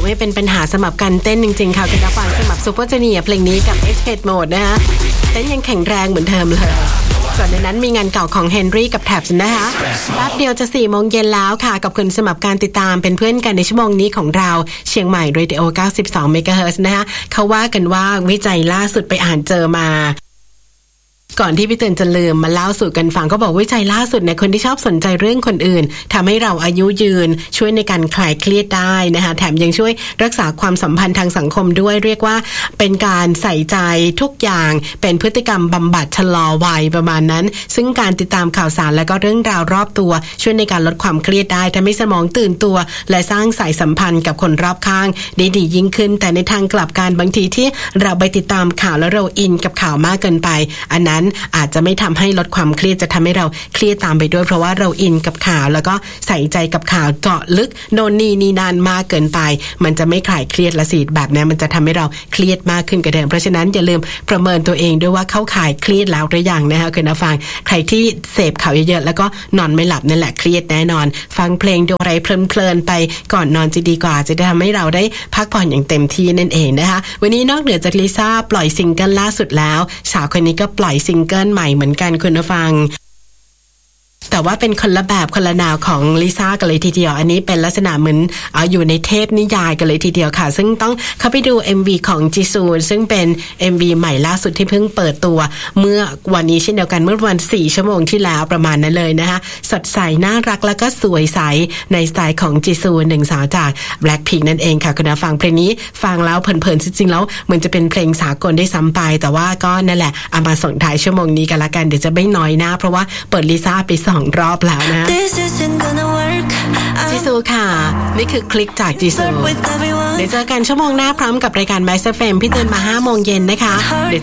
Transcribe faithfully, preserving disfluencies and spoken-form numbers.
ไม่เป็นปัญหาสำหรับการเต้นจริงๆค่ะคุณผู้ฟังสำหรับซูเปอร์จูเนียร์เพลงนี้กับ Escape Mode นะคะเต้นยังแข็งแรงเหมือนเดิมเลยก่อนในนั้นมีงานเก่าของเฮนรี่กับแท็บนะคะแป๊บเดียวจะสี่โมงเย็นแล้วค่ะกับคุณสำหรับการติดตามเป็นเพื่อนกันในชั่วโมงนี้ของเราเชียงใหม่เรดิโอเก้าสิบสองเมกะเฮิรตซ์นะคะเขาว่ากันว่าวิจัยล่าสุดไปอ่านเจอมาก่อนที่พี่เตือนจะลืมมาเล่าสู่กันฟังก็บอกวิจัยล่าสุดเนี่ยคนที่ชอบสนใจเรื่องคนอื่นทำให้เราอายุยืนช่วยในการคลายเครียดได้นะคะแถมยังช่วยรักษาความสัมพันธ์ทางสังคมด้วยเรียกว่าเป็นการใส่ใจทุกอย่างเป็นพฤติกรรมบำบัดชะลอวัยประมาณนั้นซึ่งการติดตามข่าวสารและก็เรื่องราวรอบตัวช่วยในการลดความเครียดได้ทำให้สมองตื่นตัวและสร้างสายสัมพันธ์กับคนรอบข้างได้ดียิ่งขึ้นแต่ในทางกลับกันบางทีที่เราไปติดตามข่าวแล้วเราอินกับข่าวมากเกินไปอันนั้นอาจจะไม่ทำให้ลดความเครียดจะทำให้เราเครียดตามไปด้วยเพราะว่าเราอินกับข่าวแล้วก็ใส่ใจกับข่าวเจาะลึกโน่นนี่นี่นานมากเกินไปมันจะไม่คลายเครียดละสิแบบนี้มันจะทำให้เราเครียดมากขึ้นกว่าเดิมเพราะฉะนั้นอย่าลืมประเมินตัวเองด้วยว่าเข้าข่ายเครียดแล้วหรือยังนะคะคุณผู้ฟังใครที่เสพข่าวเยอะๆแล้วก็นอนไม่หลับนั่นแหละเครียดแน่นอนฟังเพลงดูอะไรเพลินๆไปก่อนนอนจะดีกว่าจะทำให้เราได้พักผ่อนอย่างเต็มที่นั่นเองนะคะวันนี้นอกเหนือจากลิซ่าปล่อยซิงเกิลล่าสุดแล้วสาวคนนี้ก็ปล่อยซิงเกิลใหม่เหมือนกันคุณผู้ฟังแต่ว่าเป็นคนละแบบคนละแนวของลิซ่ากันเลยทีเดียวอันนี้เป็นลักษณะเหมือนเอาอยู่ในเทพนิยายกันเลยทีเดียวค่ะซึ่งต้องเข้าไปดู เอ็ม วี ของจีซูซึ่งเป็น เอ็ม วี ใหม่ล่าสุดที่เพิ่งเปิดตัวเมื่อวันนี้เช่นเดียวกันเมื่อวันสี่ชั่วโมงที่แล้วประมาณนั้นเลยนะคะสดใสน่ารักแล้วก็สวยใสในสไตล์ของจีซูหนึ่งสาวจาก Blackpink นั่นเองค่ะคุณผู้ฟังเพลงนี้ฟังแล้วเพลินๆจริงๆแล้วเหมือนจะเป็นเพลงสากลได้ซ้ำไปแต่ว่าก็นั่นแหละเอามาส่งท้ายชั่วโมงนี้กันละกันเดี๋ยวจะไม่น้อยหน้าเพราะว่าเปิดลิซ่าไปสองรอบแล้วนะจีซูค่ะนี่คือคลิกจากจีซูเดี๋ยวเจอกันชั่วโมงหน้าพร้อมกับรายการ Master เอฟ เอ็ม พี่เตือนมาห้าโมงเย็นนะคะ